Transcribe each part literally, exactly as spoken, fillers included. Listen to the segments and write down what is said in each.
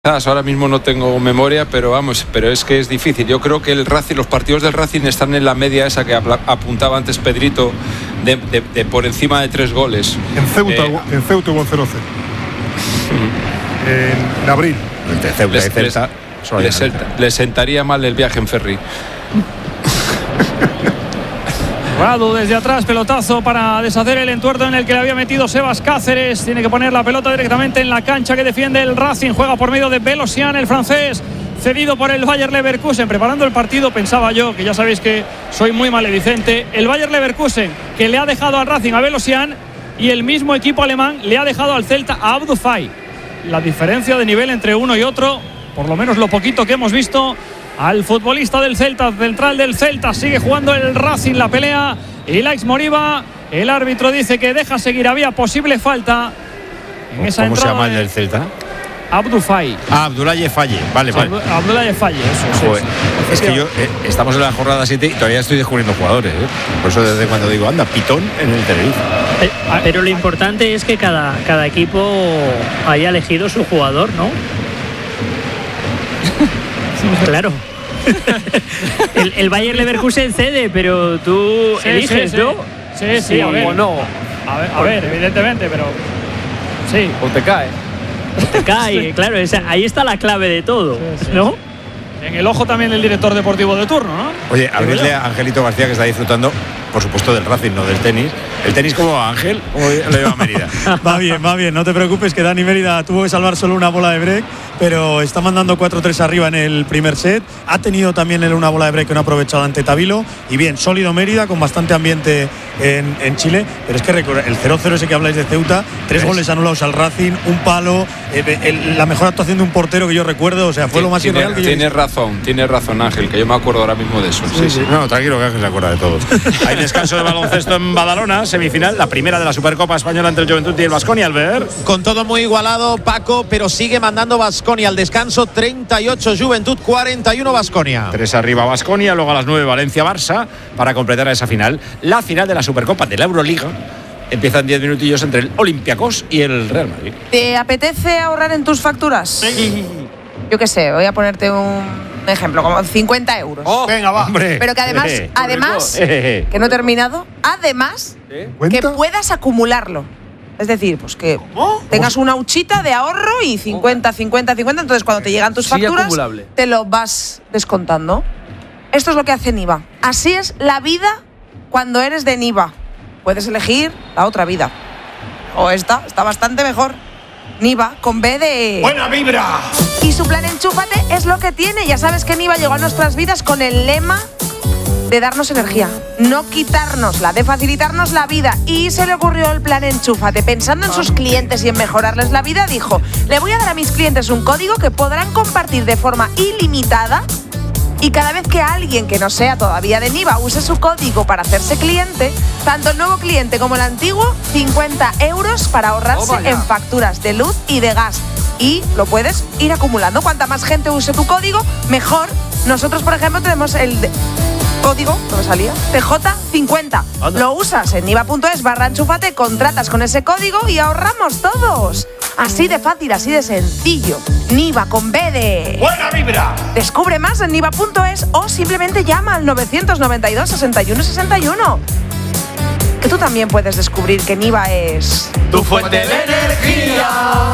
Ahora mismo no tengo memoria, pero vamos, pero es que es difícil. Yo creo que el Racing, los partidos del Racing están en la media esa que apuntaba antes Pedrito, de, de, de por encima de tres goles. En Ceuta, eh, en Ceuta hubo cero cero. En abril. Entre Ceuta les, y Celta. Les, les, les sentaría mal el viaje en ferry. Radu desde atrás, pelotazo para deshacer el entuerto en el que le había metido Sebas Cáceres. Tiene que poner la pelota directamente en la cancha que defiende el Racing. Juega por medio de Velosian, el francés, cedido por el Bayer Leverkusen. Preparando el partido pensaba yo, que ya sabéis que soy muy maledicente, el Bayer Leverkusen que le ha dejado al Racing a Velosian, y el mismo equipo alemán le ha dejado al Celta a Abdou Faye. La diferencia de nivel entre uno y otro, por lo menos lo poquito que hemos visto. Al futbolista del Celta, central del Celta, sigue jugando el Racing la pelea. Y Laix Moriba, el árbitro dice que deja seguir, había posible falta en esa ¿Cómo se llama el de... del Celta? Abdou Faye. Ah, Abdoulaye Faye, vale, vale. Abdoulaye Faye, eso, sí, Joder, sí. Es que yo, eh, estamos en la jornada siete y todavía estoy descubriendo jugadores, ¿eh? Por eso desde cuando digo, anda, Pitón en el Tenerife. Eh, pero lo importante es que cada, cada equipo haya elegido su jugador, ¿no? Claro. el, el Bayer Leverkusen cede, pero tú sí, eliges, sí, ¿no? Sí, sí, sí, a ver. O no. A ver, a ver, evidentemente, pero sí. O te cae. O te cae, sí. Claro, esa, ahí está la clave de todo, sí, sí, ¿no? Sí. En el ojo también del director deportivo de turno, ¿no? Oye, abrirle a Angelito García, que está disfrutando, por supuesto, del Racing, no del tenis. ¿El tenis cómo va, Ángel? ¿Cómo lo lleva Mérida? Va bien, va bien, no te preocupes, que Dani Mérida tuvo que salvar solo una bola de break, pero está mandando cuatro tres arriba en el primer set. Ha tenido también él una bola de break que no ha aprovechado ante Tabilo. Y bien, sólido Mérida, con bastante ambiente en, en Chile. Pero es que el cero cero ese que habláis de Ceuta, tres goles anulados al Racing, un palo, eh, el, la mejor actuación de un portero que yo recuerdo. O sea, fue Tien, lo más tiene, irreal que yo Tienes razón, tienes razón, Ángel, que yo me acuerdo ahora mismo de eso. Sí, sí. sí. No, tranquilo, que Ángel se acuerda de todos. Hay descanso de baloncesto en Badalona, semifinal, la primera de la Supercopa Española entre el Joventut y el Baskonia, Albert. Con todo muy igualado, Paco, pero sigue mandando Baskonia al descanso. treinta y ocho Joventut, cuarenta y uno Baskonia. Tres arriba Baskonia, luego a las nueve Valencia-Barça para completar esa final. La final de la Supercopa de la Euroliga. Empiezan diez minutillos entre el Olympiacos y el Real Madrid. ¿Te apetece ahorrar en tus facturas? Yo qué sé, voy a ponerte un ejemplo, como cincuenta euros. Oh, venga, va. Hombre. Pero que además, Eh, además, eh. que no he terminado, además, ¿Eh? que puedas acumularlo. Es decir, pues que ¿Cómo? tengas una huchita de ahorro y cincuenta, cincuenta, cincuenta. Entonces, cuando te llegan tus Sí, facturas, acumulable. te lo vas descontando. Esto es lo que hace Niva. Así es la vida cuando eres de Niva. Puedes elegir la otra vida. O esta, está bastante mejor. Niva, con B de... ¡Buena vibra! Y su plan Enchúfate es lo que tiene. Ya sabes que Niva llegó a nuestras vidas con el lema de darnos energía, no quitárnosla, de facilitarnos la vida. Y se le ocurrió el plan Enchúfate. Pensando en sus clientes y en mejorarles la vida, dijo: le voy a dar a mis clientes un código que podrán compartir de forma ilimitada. Y cada vez que alguien que no sea todavía de Niva use su código para hacerse cliente, tanto el nuevo cliente como el antiguo, cincuenta euros para ahorrarse en facturas de luz y de gas. Y lo puedes ir acumulando. Cuanta más gente use tu código, mejor. Nosotros, por ejemplo, tenemos el de- código, no me salía, T J cincuenta. Anda. Lo usas en niva.es barra enchúfate, contratas con ese código y ahorramos todos. Así de fácil, así de sencillo. Niva con B de... ¡Buena vibra! Descubre más en niva.es o simplemente llama al novecientos noventa y dos, sesenta y uno sesenta y uno. Que tú también puedes descubrir que Niva es... Tu fuente de energía.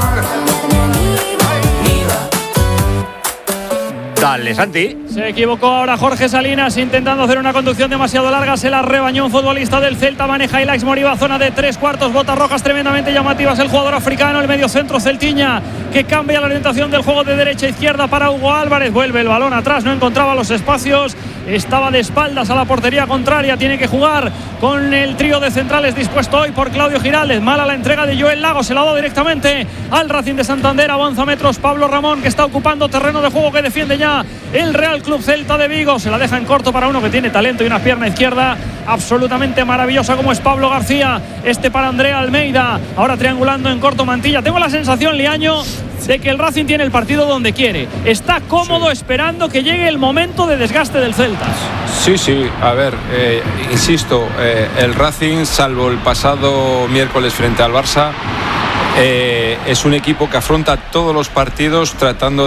Dale, Santi. Se equivocó ahora Jorge Salinas intentando hacer una conducción demasiado larga. Se la rebañó un futbolista del Celta. Maneja Ilaix Moriba, zona de tres cuartos. Botas rojas tremendamente llamativas. El jugador africano, el mediocentro celtiña, que cambia la orientación del juego de derecha a izquierda para Hugo Álvarez. Vuelve el balón atrás, no encontraba los espacios. Estaba de espaldas a la portería contraria. Tiene que jugar con el trío de centrales dispuesto hoy por Claudio Giraldez. Mala la entrega de Joel Lago. Se la da directamente al Racing de Santander. Avanza metros Pablo Ramón, que está ocupando terreno de juego que defiende ya el Real Club Celta de Vigo. Se la deja en corto para uno que tiene talento y una pierna izquierda absolutamente maravillosa como es Pablo García. Este para Andrea Almeida. Ahora triangulando en corto Mantilla. Tengo la sensación, Liaño, de que el Racing tiene el partido donde quiere. Está cómodo, sí, esperando que llegue el momento de desgaste del Celta. Sí, sí, a ver, eh, insisto, eh, el Racing, salvo el pasado miércoles frente al Barça, eh, es un equipo que afronta todos los partidos tratando